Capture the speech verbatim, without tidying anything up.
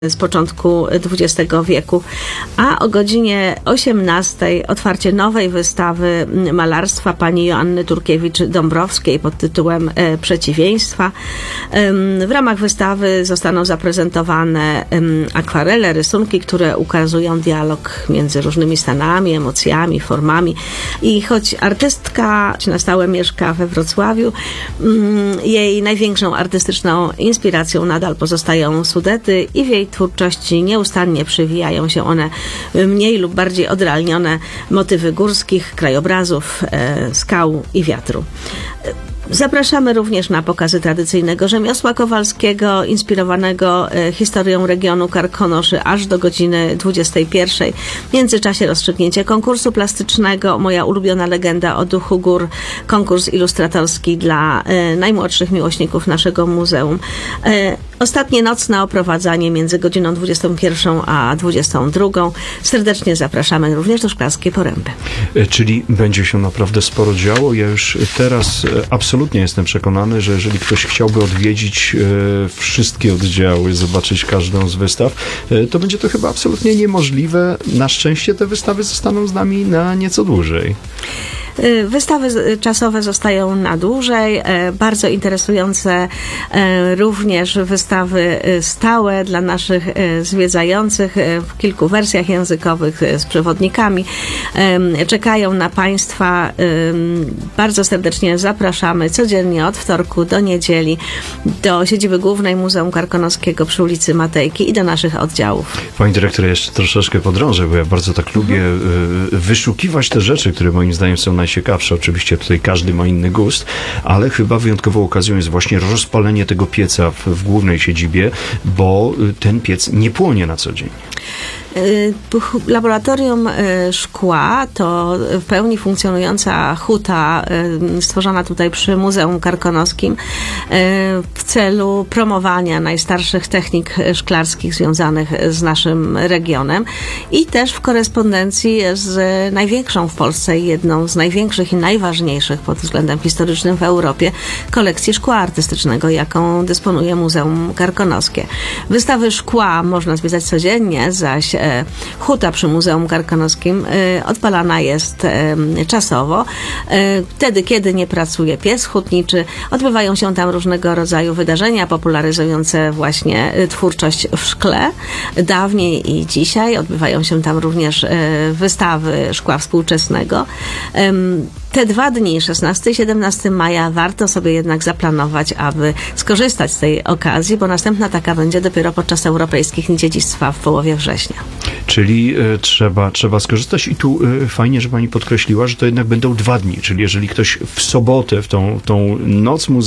z początku dwudziestego wieku, a o godzinie osiemnastej otwarcie nowej wystawy malarstwa pani Joanny Turkiewicz-Dąbrowskiej pod tytułem Przeciwieństwa. W ramach wystawy zostaną zaprezentowane akwarele, rysunki, które ukazują dialog między różnymi stanami, emocjami, formami. I choć artystka na stałe mieszka we Wrocławiu, jej największą artystyczną inspiracją nadal pozostają Sudety i w jej twórczości nieustannie przewijają się one mniej lub bardziej odrealnione motywy górskich, krajobrazów, e, skał i wiatru. Zapraszamy również na pokazy tradycyjnego rzemiosła kowalskiego, inspirowanego historią regionu Karkonoszy aż do godziny dwudziestej pierwszej. W międzyczasie rozstrzygnięcie konkursu plastycznego, moja ulubiona legenda o duchu gór, konkurs ilustratorski dla najmłodszych miłośników naszego muzeum. Ostatnie nocne oprowadzanie między godziną dwudziestą pierwszą a dwudziestą drugą. Serdecznie zapraszamy również do Szklarskiej Poręby. Czyli będzie się naprawdę sporo działo. Ja już teraz absolutnie jestem przekonany, że jeżeli ktoś chciałby odwiedzić e, wszystkie oddziały, zobaczyć każdą z wystaw, e, to będzie to chyba absolutnie niemożliwe. Na szczęście te wystawy zostaną z nami na nieco dłużej. Wystawy czasowe zostają na dłużej, bardzo interesujące również wystawy stałe dla naszych zwiedzających w kilku wersjach językowych z przewodnikami. Czekają na Państwa. Bardzo serdecznie zapraszamy codziennie od wtorku do niedzieli do siedziby głównej Muzeum Karkonoskiego przy ulicy Matejki i do naszych oddziałów. Pani dyrektor, jeszcze troszeczkę podrążę, bo ja bardzo tak lubię mhm. wyszukiwać te rzeczy, które moim zdaniem są najciekawsze. Oczywiście tutaj każdy ma inny gust, ale chyba wyjątkową okazją jest właśnie rozpalenie tego pieca w, w głównej siedzibie, bo ten piec nie płonie na co dzień. Laboratorium szkła to w pełni funkcjonująca huta stworzona tutaj przy Muzeum Karkonoskim w celu promowania najstarszych technik szklarskich związanych z naszym regionem i też w korespondencji z największą w Polsce i jedną z największych i najważniejszych pod względem historycznym w Europie kolekcji szkła artystycznego, jaką dysponuje Muzeum Karkonoskie. Wystawy szkła można zwiedzać codziennie, zaś huta przy Muzeum Karkonoskim odpalana jest czasowo. Wtedy, kiedy nie pracuje piec hutniczy, odbywają się tam różnego rodzaju wydarzenia popularyzujące właśnie twórczość w szkle. Dawniej i dzisiaj odbywają się tam również wystawy szkła współczesnego. Te dwa dni, szesnastego i siedemnastego maja, warto sobie jednak zaplanować, aby skorzystać z tej okazji, bo następna taka będzie dopiero podczas Europejskich Dni Dziedzictwa w połowie września. Czyli y, trzeba, trzeba skorzystać i tu y, fajnie, że pani podkreśliła, że to jednak będą dwa dni, czyli jeżeli ktoś w sobotę, w tą, tą noc muzeum